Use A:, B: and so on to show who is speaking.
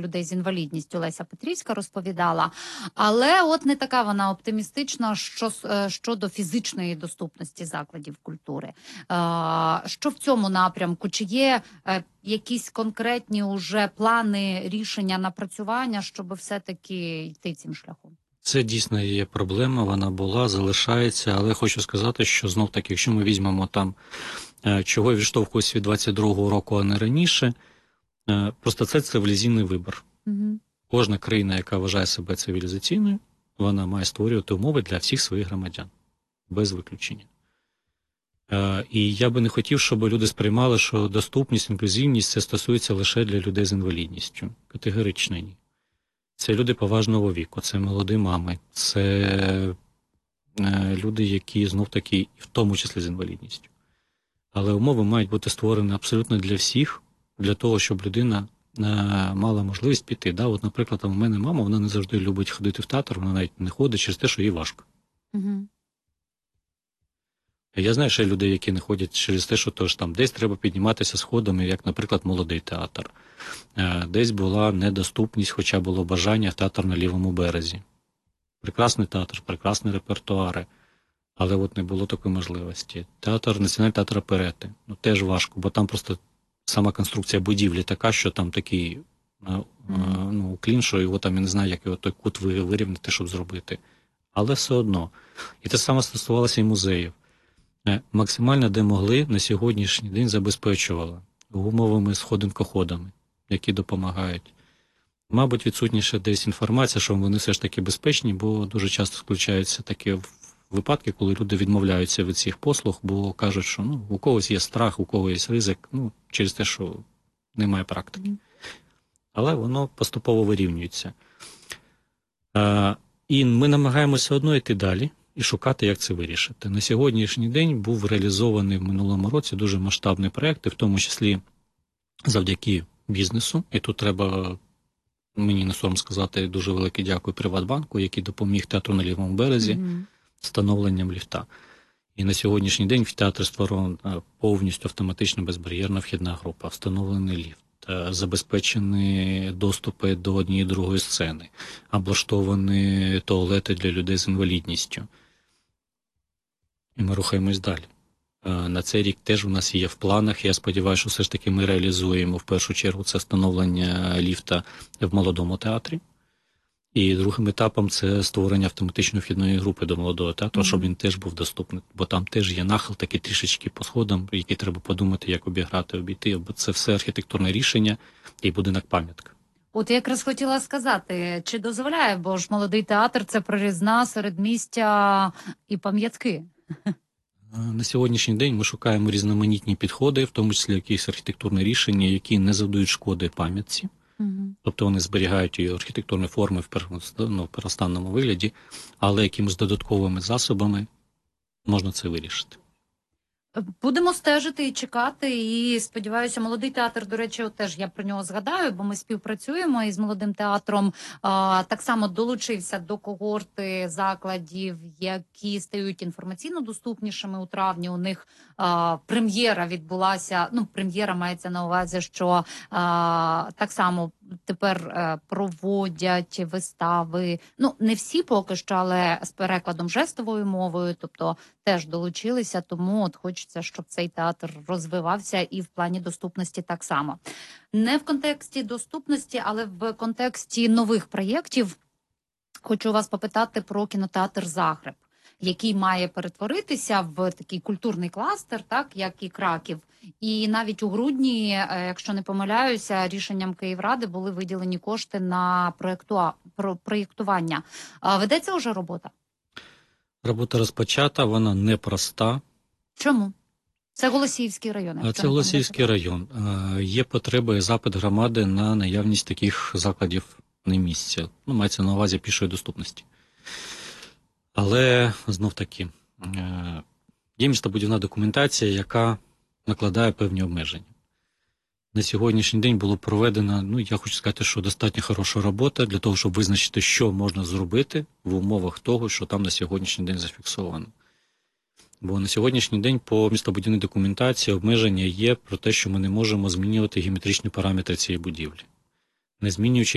A: людей з інвалідністю, Леся Петрівська розповідала. Але от не така вона оптимістична щодо фізичної доступності закладів культури. Що в цьому напрямку? Чи є якісь конкретні уже плани, рішення, напрацювання, щоб все-таки йти цим шляхом?
B: Це дійсно є проблема, вона була, залишається, але хочу сказати, що знов-таки, якщо ми візьмемо там, чого відштовхуюсь від 22-го року, а не раніше, просто це цивілізаційний вибір.
A: Угу.
B: Кожна країна, яка вважає себе цивілізаційною, вона має створювати умови для всіх своїх громадян, без виключення. І я би не хотів, щоб люди сприймали, що доступність, інклюзивність – це стосується лише для людей з інвалідністю. Категорично ні. Це люди поважного віку, це молоді мами, це люди, які знов-таки, в тому числі з інвалідністю. Але умови мають бути створені абсолютно для всіх, для того, щоб людина мала можливість піти. Да? От, наприклад, у мене мама, вона не завжди любить ходити в театр, вона навіть не ходить через те, що їй важко.
A: Угу.
B: Я знаю ще людей, які не ходять через те, що тож там десь треба підніматися сходами, як, наприклад, молодий театр. Десь була недоступність, хоча було бажання в театр на лівому березі. Прекрасний театр, прекрасні репертуари, але от не було такої можливості. Національний театр оперети, теж важко, бо там просто сама конструкція будівлі така, що там такий уклін, що його там, я не знаю, як його той кут вирівняти, щоб зробити. Але все одно. І те саме стосувалося і музеїв. Максимально, де могли, на сьогоднішній день забезпечували гумовими сходинкоходами, які допомагають. Мабуть, відсутніша десь інформація, що вони все ж таки безпечні, бо дуже часто включаються такі випадки, коли люди відмовляються від цих послуг, бо кажуть, що у когось є страх, у когось є ризик, через те, що немає практики. Але воно поступово вирівнюється. І ми намагаємося одно йти далі і шукати, як це вирішити. На сьогоднішній день був реалізований в минулому році дуже масштабний проєкт, в тому числі завдяки бізнесу. І тут треба, мені не сором сказати, дуже велике дякую Приватбанку, який допоміг театру на лівому березі встановленням ліфта. І на сьогоднішній день в театрі створена повністю автоматична безбар'єрна вхідна група, встановлений ліфт, забезпечені доступи до однієї другої сцени, облаштовані туалети для людей з інвалідністю. І ми рухаємось далі. На цей рік теж у нас є в планах, я сподіваюся, що все ж таки ми реалізуємо в першу чергу це встановлення ліфта в молодому театрі. І другим етапом це створення автоматичної вхідної групи до молодого театру, щоб він теж був доступний. Бо там теж є нахил такий трішечки по сходам, які треба подумати, як обіграти, обійти. Бо це все архітектурне рішення і будинок-пам'ятка.
A: От я якраз хотіла сказати, чи дозволяє, бо ж молодий театр – це прорізна середмістя і пам'ятки.
B: На сьогоднішній день ми шукаємо різноманітні підходи, в тому числі якісь архітектурні рішення, які не завдають шкоди пам'ятці. Тобто вони зберігають її архітектурні форми в первостанному вигляді, але якимись додатковими засобами можна це вирішити.
A: Будемо стежити і чекати, і сподіваюся, молодий театр, до речі, теж я про нього згадаю, бо ми співпрацюємо із молодим театром, так само долучився до когорти закладів, які стають інформаційно доступнішими у травні. У них прем'єра відбулася, прем'єра мається на увазі, що так само тепер проводять вистави, не всі поки що, але з перекладом жестовою мовою, тобто теж долучилися, тому от хочеться, щоб цей театр розвивався і в плані доступності так само. Не в контексті доступності, але в контексті нових проєктів хочу вас попитати про кінотеатр «Загреб», який має перетворитися в такий культурний кластер, так, як і Краків. І навіть у грудні, якщо не помиляюся, рішенням Київради були виділені кошти на проєктування. Ведеться вже робота?
B: Робота розпочата, вона непроста.
A: Чому? Це Голосіївський район.
B: Це Голосіївський район. Є потреба і запит громади на наявність таких закладів на місці. Мається на увазі пішої доступності. Але, знов-таки, є містобудівна документація, яка накладає певні обмеження. На сьогоднішній день було проведено, я хочу сказати, що достатньо хороша робота для того, щоб визначити, що можна зробити в умовах того, що там на сьогоднішній день зафіксовано. Бо на сьогоднішній день по містобудівній документації обмеження є про те, що ми не можемо змінювати геометричні параметри цієї будівлі. Не змінюючи